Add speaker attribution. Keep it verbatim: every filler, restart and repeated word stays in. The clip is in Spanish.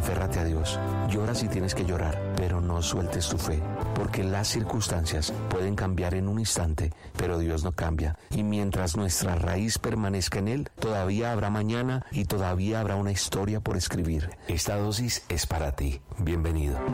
Speaker 1: Aférrate a Dios. Llora si tienes que llorar, pero no sueltes tu fe, porque las circunstancias pueden cambiar en un instante, pero Dios no cambia. Y mientras nuestra raíz permanezca en Él, todavía habrá mañana y todavía habrá una historia por escribir. Esta dosis es para ti. Bienvenido.